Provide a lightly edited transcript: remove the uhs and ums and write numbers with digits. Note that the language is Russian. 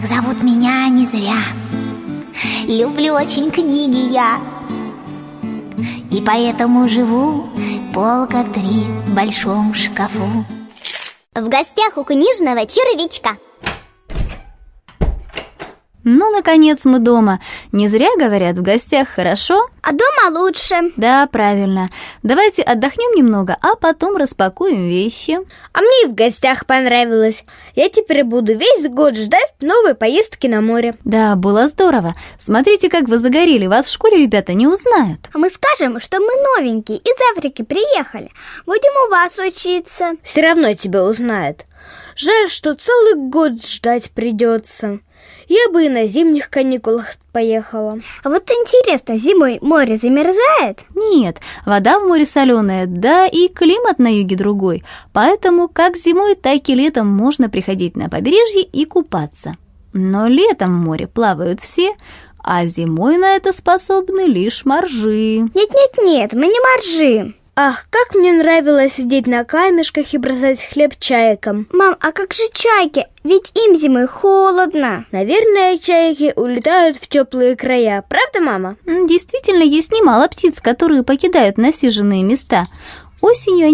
Зовут меня не зря. Люблю очень книги я, и поэтому живу полка 3 в большом шкафу. В гостях у книжного червячка. Ну, наконец мы дома. Не зря говорят, в гостях хорошо, а дома лучше. Да, правильно. Давайте отдохнем немного, а потом распакуем вещи. А мне и в гостях понравилось. Я теперь буду весь год ждать новой поездки на море. Да, было здорово. Смотрите, как вы загорели. Вас в школе ребята не узнают. А мы скажем, что мы новенькие, из Африки приехали. Будем у вас учиться. Все равно тебя узнают. Жаль, что целый год ждать придется. Я бы и на зимних каникулах поехала. А вот интересно, зимой море замерзает? Нет, вода в море соленая, да и климат на юге другой. Поэтому как зимой, так и летом можно приходить на побережье и купаться. Но летом в море плавают все, а зимой на это способны лишь моржи. Нет, мы не моржи. Ах, как мне нравилось сидеть на камешках и бросать хлеб чайкам. Мам, а как же чайки? Ведь им зимой холодно. Наверное, чайки улетают в теплые края. Правда, мама? Действительно, есть немало птиц, которые покидают насиженные места. Осенью они